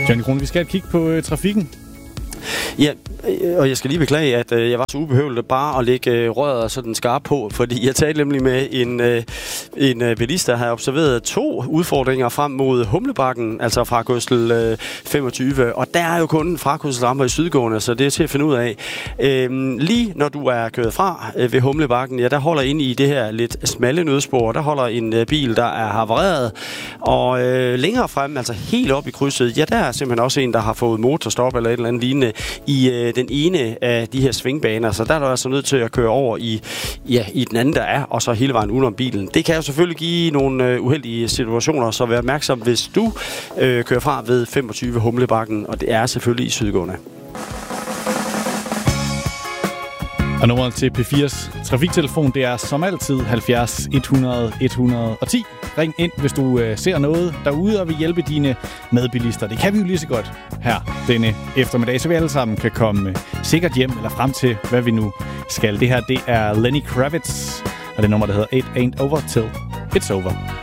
Johnny Krohn, vi skal have et kig på trafikken. Ja, og jeg skal lige beklage, at jeg var så ubehøvlet bare at lægge røret sådan skarp på, fordi jeg talte nemlig med en bilist, der har observeret 2 udfordringer frem mod Humlebakken, altså frakørsel 25, og der er jo kun en frakørselsramper i sydgående, så det er til at finde ud af. Lige når du er kørt fra ved Humlebakken, ja, der holder inde i det her lidt smalle nødspor, der holder en bil, der er havareret, og længere frem, altså helt op i krydset, ja, der er simpelthen også en, der har fået motorstop eller et eller andet lignende i den ene af de her svingbaner, så der er du altså nødt til at køre over i den anden, der er, og så hele vejen udenom bilen. Det kan jo selvfølgelig give nogle uheldige situationer, så vær opmærksom, hvis du kører fra ved 25 Humlebakken, og det er selvfølgelig i sydgående. Og nummeret til P4's trafiktelefon, det er som altid 70 100 110. Ring ind, hvis du ser noget derude og vil hjælpe dine medbilister. Det kan vi jo lige så godt her denne eftermiddag, så vi alle sammen kan komme sikkert hjem eller frem til, hvad vi nu skal. Det her, det er Lenny Kravitz, og det nummer, der hedder It Ain't Over Till It's Over.